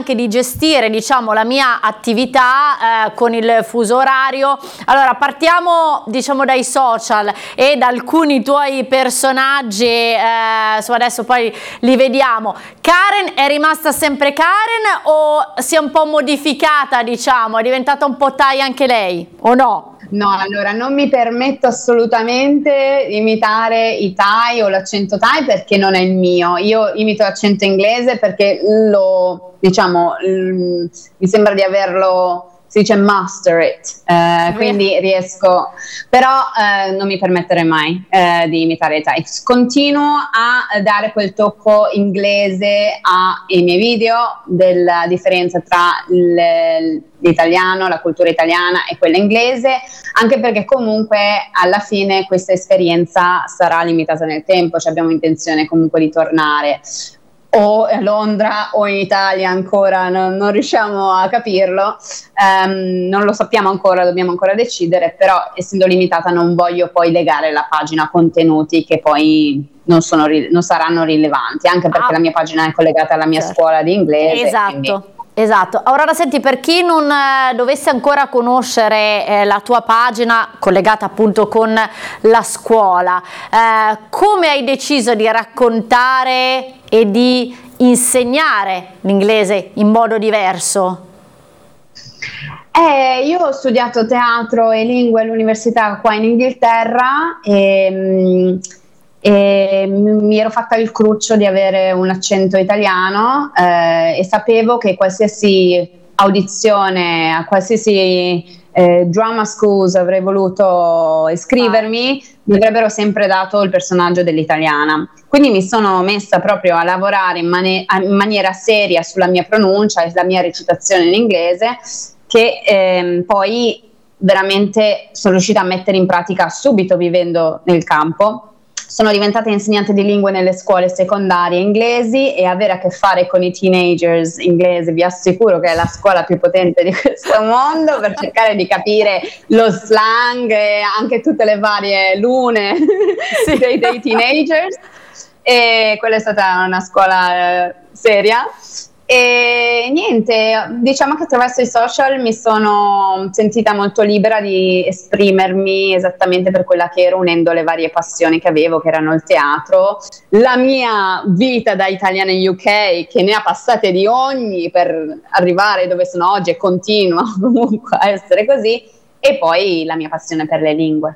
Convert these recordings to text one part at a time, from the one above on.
anche di gestire, diciamo, la mia attività con il fuso orario. Allora partiamo, diciamo, dai social e da alcuni tuoi personaggi, adesso poi li vediamo. Karen è rimasta sempre Karen o si è un po' modificata, diciamo, è diventata un po' Thai anche lei o no? No, allora non mi permetto assolutamente di imitare i Thai o l'accento Thai perché non è il mio. Io imito l'accento inglese perché mi sembra di averlo, si dice master it, quindi riesco, però non mi permetterei mai di imitare i Thai. Continuo a dare quel tocco inglese ai miei video, della differenza tra l'italiano, la cultura italiana e quella inglese, anche perché comunque alla fine questa esperienza sarà limitata nel tempo, cioè abbiamo intenzione comunque di tornare o a Londra o in Italia, ancora non riusciamo a capirlo, non lo sappiamo ancora, dobbiamo ancora decidere, però essendo limitata non voglio poi legare la pagina a contenuti che poi non saranno rilevanti, anche perché la mia pagina è collegata alla mia scuola di inglese. Esatto. Quindi... Esatto. Aurora, senti, per chi non dovesse ancora conoscere la tua pagina collegata appunto con la scuola, come hai deciso di raccontare e di insegnare l'inglese in modo diverso? Io ho studiato teatro e lingue all'università qua in Inghilterra e mi ero fatta il cruccio di avere un accento italiano e sapevo che qualsiasi audizione a qualsiasi drama schools avrei voluto iscrivermi, mi avrebbero sempre dato il personaggio dell'italiana, quindi mi sono messa proprio a lavorare in maniera seria sulla mia pronuncia e sulla mia recitazione in inglese, che poi veramente sono riuscita a mettere in pratica subito vivendo nel campo. Sono diventata insegnante di lingue nelle scuole secondarie inglesi e avere a che fare con i teenagers inglesi vi assicuro che è la scuola più potente di questo mondo, per cercare di capire lo slang e anche tutte le varie lune dei teenagers, e quella è stata una scuola seria. E niente, diciamo che attraverso i social mi sono sentita molto libera di esprimermi esattamente per quella che ero, unendo le varie passioni che avevo, che erano il teatro, la mia vita da italiana in UK, che ne ha passate di ogni per arrivare dove sono oggi e continua comunque a essere così, e poi la mia passione per le lingue.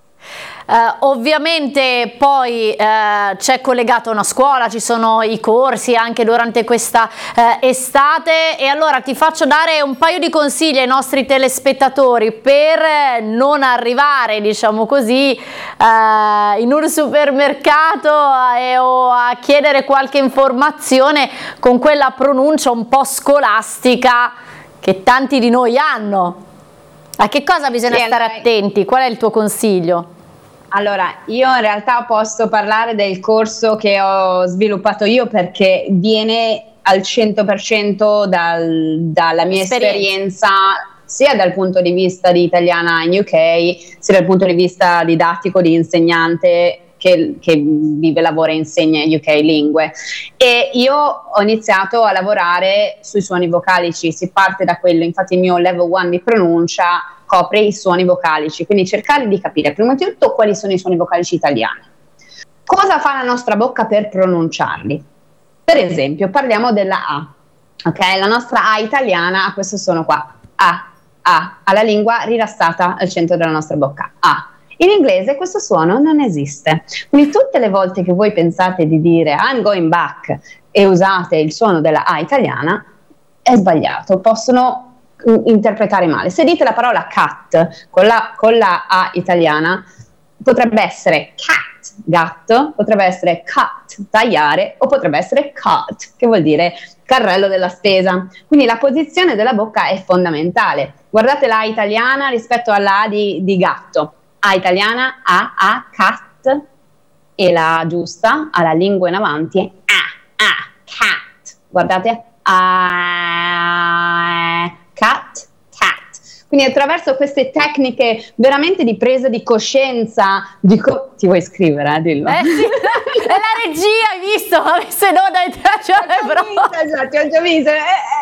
Ovviamente poi c'è collegata una scuola, ci sono i corsi anche durante questa estate, e allora ti faccio dare un paio di consigli ai nostri telespettatori per non arrivare, diciamo così, in un supermercato o a chiedere qualche informazione con quella pronuncia un po' scolastica che tanti di noi hanno. A che cosa bisogna stare attenti? Qual è il tuo consiglio? Allora, io in realtà posso parlare del corso che ho sviluppato io, perché viene al 100% dalla mia esperienza, sia dal punto di vista di italiana in UK, sia dal punto di vista didattico di insegnante che vive, lavora e insegna UK lingue. E io ho iniziato a lavorare sui suoni vocalici, si parte da quello, infatti il mio level 1 di pronuncia copre i suoni vocalici, quindi cercare di capire prima di tutto quali sono i suoni vocalici italiani, cosa fa la nostra bocca per pronunciarli. Per esempio parliamo della A, ok? La nostra A italiana ha questo suono qua, A, ha la lingua rilassata al centro della nostra bocca, A. In inglese questo suono non esiste, quindi tutte le volte che voi pensate di dire I'm going back e usate il suono della A italiana è sbagliato, possono interpretare male. Se dite la parola cat con la A italiana, potrebbe essere cat, gatto, potrebbe essere cut, tagliare, o potrebbe essere cut, che vuol dire carrello della spesa. Quindi la posizione della bocca è fondamentale. Guardate la A italiana rispetto alla A di gatto. A italiana, A, cat, e la A giusta, ha la lingua in avanti, cat. Guardate, cat. Quindi attraverso queste tecniche veramente di presa di coscienza, ti vuoi scrivere, dillo? Sì, è la regia, hai visto? Se no dai, Ti ho già visto,